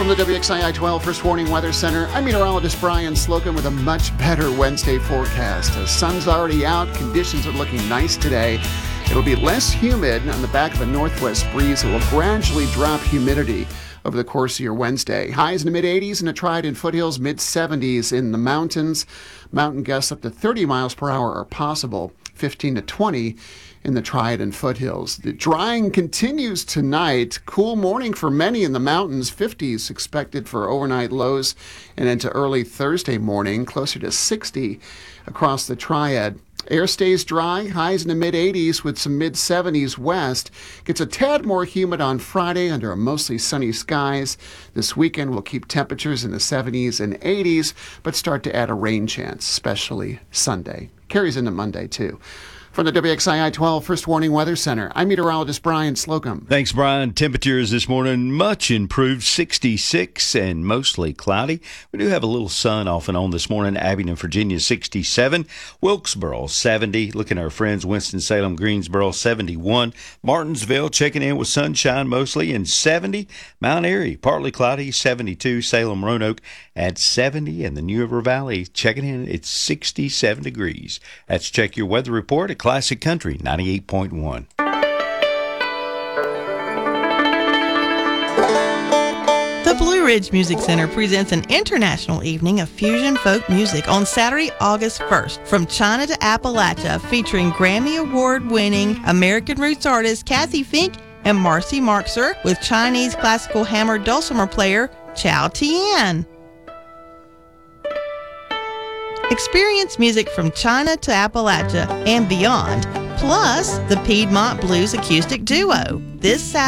From the WXII 12 First Warning Weather Center, I'm meteorologist Brian Slocum with a much better Wednesday forecast. The sun's already out, conditions are looking nice today. It'll be less humid on the back of a northwest breeze that will gradually drop humidity over the course of your Wednesday. Highs in the mid-80s in the Triad and foothills, mid-70s in the mountains. Mountain gusts up to 30 miles per hour are possible, 15 to 20 in the Triad and foothills. The drying continues tonight. Cool morning for many in the mountains. 50s expected for overnight lows and into early Thursday morning, closer to 60 across the Triad. Air stays dry, highs in the mid-80s with some mid-70s west. Gets a tad more humid on Friday under a mostly sunny skies. This weekend will keep temperatures in the 70s and 80s, but start to add a rain chance, especially Sunday. Carries into Monday, too. From the WXII 12 First Warning Weather Center, I'm meteorologist Brian Slocum. Thanks, Brian. Temperatures this morning much improved, 66 and mostly cloudy. We do have a little sun off and on this morning. Abingdon, Virginia, 67. Wilkesboro, 70. Looking at our friends, Winston-Salem, Greensboro, 71. Martinsville checking in with sunshine mostly, and 70. Mount Airy, partly cloudy, 72. Salem, Roanoke at 70. And the New River Valley checking in, it's 67 degrees. That's Check Your Weather Report at Classic Country 98.1. The Blue Ridge Music Center presents an international evening of fusion folk music on Saturday, August 1st, from China to Appalachia, featuring Grammy Award-winning American roots artist Kathy Fink and Marcy Marxer with Chinese classical hammer dulcimer player Chow Tian. Experience music from China to Appalachia and beyond, plus the Piedmont Blues Acoustic Duo. This Saturday